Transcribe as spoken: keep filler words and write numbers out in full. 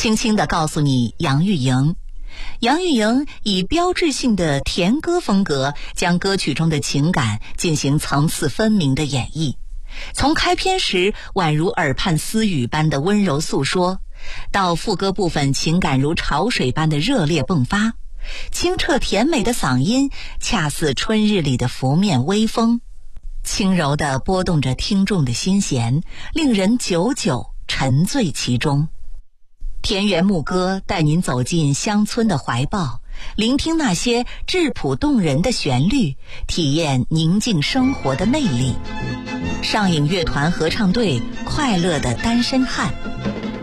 轻轻地告诉你杨钰莹。杨钰莹以标志性的甜歌风格，将歌曲中的情感进行层次分明的演绎。从开篇时宛如耳畔私语般的温柔诉说，到副歌部分情感如潮水般的热烈迸发，清澈甜美的嗓音恰似春日里的拂面微风，轻柔地拨动着听众的心弦，令人久久沉醉其中。田园牧歌带您走进乡村的怀抱，聆听那些质朴动人的旋律，体验宁静生活的魅力。上影乐团合唱队《快乐的单身汉》。